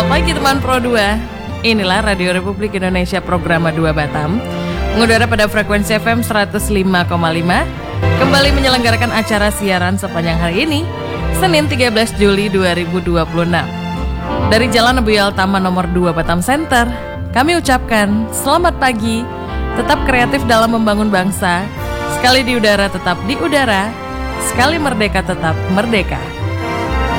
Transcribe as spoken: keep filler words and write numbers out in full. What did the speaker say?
Selamat pagi teman Pro dua. Inilah Radio Republik Indonesia Program dua Batam, mengudara pada frekuensi F M seratus lima koma lima, kembali menyelenggarakan acara siaran sepanjang hari ini, Senin tiga belas Juli dua ribu dua puluh enam. Dari Jalan Abuyal Taman nomor dua Batam Center, kami ucapkan selamat pagi, tetap kreatif dalam membangun bangsa, sekali di udara tetap di udara, sekali merdeka tetap merdeka.